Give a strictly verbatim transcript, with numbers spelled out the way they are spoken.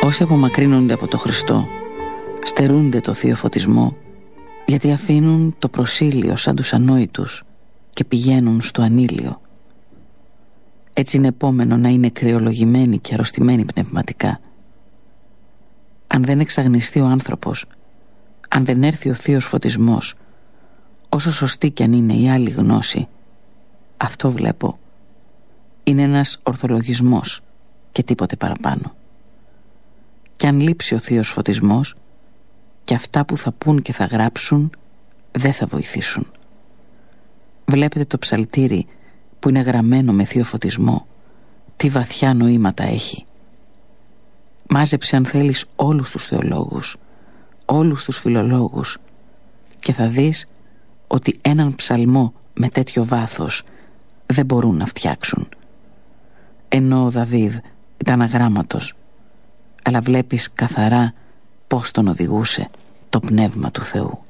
Όσοι απομακρύνονται από το Χριστό στερούνται το θείο φωτισμό, γιατί αφήνουν το προσήλιο σαν τους ανόητους και πηγαίνουν στο ανήλιο. Έτσι είναι επόμενο να είναι κρυολογημένοι και αρρωστημένοι πνευματικά. Αν δεν εξαγνιστεί ο άνθρωπος, αν δεν έρθει ο θείος φωτισμός, όσο σωστή κι αν είναι η άλλη γνώση, αυτό βλέπω είναι ένας ορθολογισμός και τίποτε παραπάνω. Κι αν λείψει ο θείος φωτισμός, και αυτά που θα πούν και θα γράψουν δεν θα βοηθήσουν. Βλέπετε το ψαλτήρι που είναι γραμμένο με θείο φωτισμό, τι βαθιά νοήματα έχει. Μάζεψε αν θέλεις όλους τους θεολόγους, όλους τους φιλολόγους, και θα δεις ότι έναν ψαλμό με τέτοιο βάθος δεν μπορούν να φτιάξουν. Ενώ ο Δαβίδ ήταν αγράμματος, αλλά βλέπεις καθαρά πώς τον οδηγούσε το πνεύμα του Θεού.